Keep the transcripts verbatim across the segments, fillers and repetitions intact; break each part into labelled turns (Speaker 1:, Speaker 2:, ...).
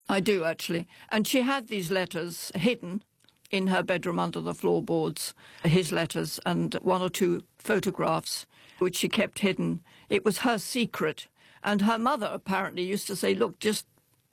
Speaker 1: I do, actually. And she had these letters hidden in her bedroom under the floorboards, his letters and one or two photographs, which she kept hidden. It was her secret. And her mother apparently used to say, look, just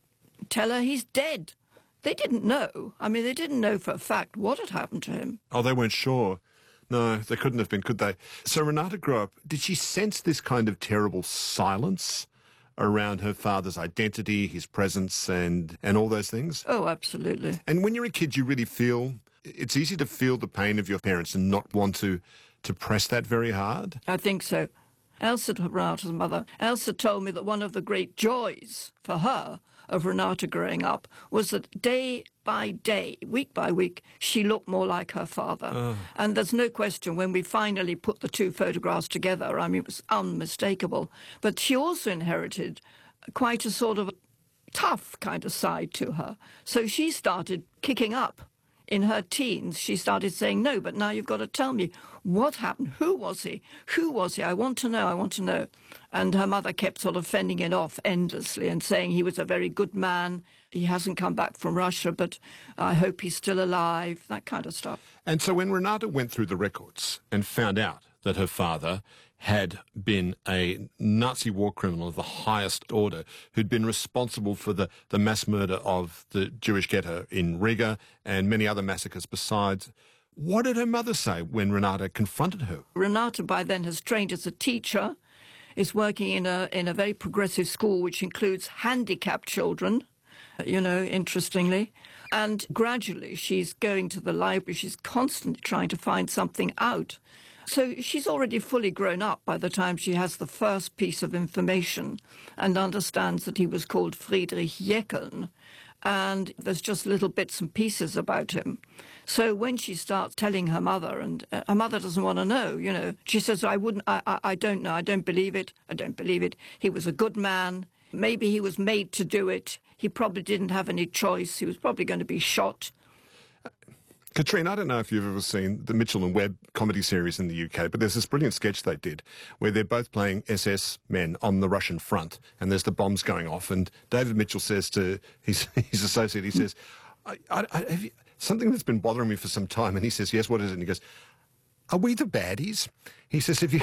Speaker 1: tell her he's dead. They didn't know. I mean, they didn't know for a fact what had happened to him.
Speaker 2: Oh, they weren't sure. No, they couldn't have been, could they? So Renata grew up, did she sense this kind of terrible silence around her father's identity, his presence, and, and all those things?
Speaker 1: Oh, absolutely.
Speaker 2: And when you're a kid, you really feel, it's easy to feel the pain of your parents and not want to, to press that very hard?
Speaker 1: I think so. Elsa, Renata's mother, Elsa told me that one of the great joys for her of Renata growing up was that day by day, week by week, she looked more like her father. Uh. And there's no question when we finally put the two photographs together, I mean, it was unmistakable. But she also inherited quite a sort of tough kind of side to her. So she started kicking up. In her teens, she started saying, no, but now you've got to tell me what happened. Who was he? Who was he? I want to know. I want to know. And her mother kept sort of fending it off endlessly and saying he was a very good man. He hasn't come back from Russia, but I hope he's still alive, that kind of stuff.
Speaker 2: And so when Renata went through the records and found out that her father had been a Nazi war criminal of the highest order who'd been responsible for the, the mass murder of the Jewish ghetto in Riga and many other massacres besides, what did her mother say when Renata confronted her?
Speaker 1: Renata by then has trained as a teacher, is working in a, in a very progressive school which includes handicapped children, you know, interestingly. And gradually she's going to the library, she's constantly trying to find something out. So she's already fully grown up by the time she has the first piece of information and understands that he was called Friedrich Jeckeln. And there's just little bits and pieces about him. So when she starts telling her mother, and uh, her mother doesn't want to know, you know, she says, I wouldn't, I, I, I don't know, I don't believe it, I don't believe it. He was a good man. Maybe he was made to do it. He probably didn't have any choice. He was probably going to be shot.
Speaker 2: Katrine, I don't know if you've ever seen the Mitchell and Webb comedy series in the U K, but there's this brilliant sketch they did where they're both playing S S men on the Russian front, and there's the bombs going off, and David Mitchell says to his, his associate, he says, I, I, I, have you, something that's been bothering me for some time, and he says, yes, what is it? And he goes, are we the baddies? He says, if you...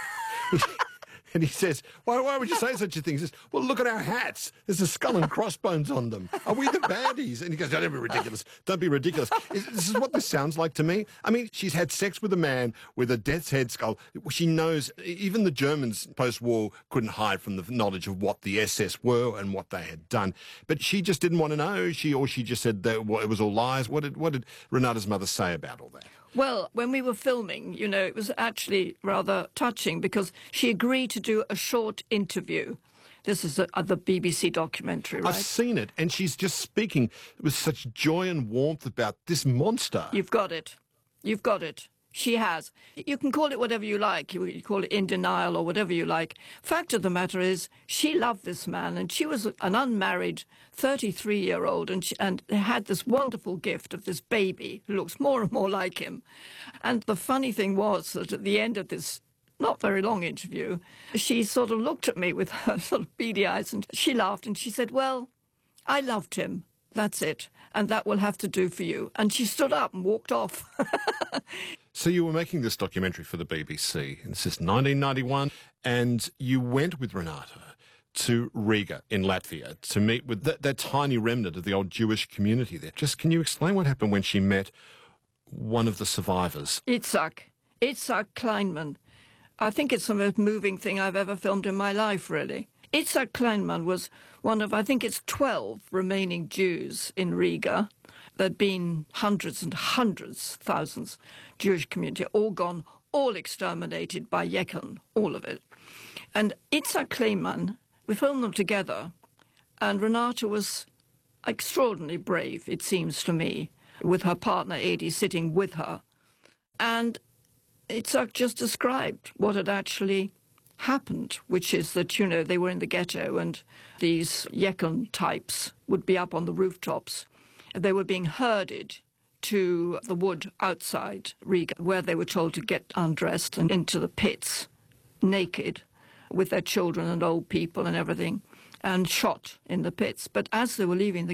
Speaker 2: And he says, why, why would you say such a thing? He says, well, look at our hats. There's a skull and crossbones on them. Are we the baddies? And he goes, don't be ridiculous. Don't be ridiculous. This is what this sounds like to me. I mean, she's had sex with a man with a death's head skull. She knows, even the Germans post-war couldn't hide from the knowledge of what the S S were and what they had done. But she just didn't want to know. She Or she just said that well, it was all lies. What did, what did Renata's mother say about all that?
Speaker 1: Well, when we were filming, you know, it was actually rather touching because she agreed to do a short interview. This is a, a, the B B C documentary, right?
Speaker 2: I've seen it, and she's just speaking with such joy and warmth about this monster.
Speaker 1: You've got it. You've got it. She has. You can call it whatever you like. You, you call it in denial or whatever you like. Fact of the matter is, she loved this man, and she was an unmarried thirty-three-year-old, and, she, and had this wonderful gift of this baby who looks more and more like him. And the funny thing was that at the end of this not very long interview, she sort of looked at me with her sort of beady eyes, and she laughed, and she said, well, I loved him. That's it. And that will have to do for you. And she stood up and walked off.
Speaker 2: So you were making this documentary for the B B C, and this is nineteen ninety-one, and you went with Renata to Riga in Latvia to meet with that, that tiny remnant of the old Jewish community there. Just can you explain what happened when she met one of the survivors?
Speaker 1: Itzhak. Itzhak Kleinman. I think it's the most moving thing I've ever filmed in my life, really. Itzhak Kleinman was one of, I think it's twelve remaining Jews in Riga. There'd been hundreds and hundreds, thousands, Jewish community, all gone, all exterminated by Jeckeln, all of it. And Itzhak Kleinman, we filmed them together, and Renata was extraordinarily brave, it seems to me, with her partner Edi sitting with her. And Itzhak just described what had actually happened, which is that, you know, they were in the ghetto and these Jeckeln types would be up on the rooftops. They were being herded to the wood outside Riga, where they were told to get undressed and into the pits, naked, with their children and old people and everything, and shot in the pits. But as they were leaving the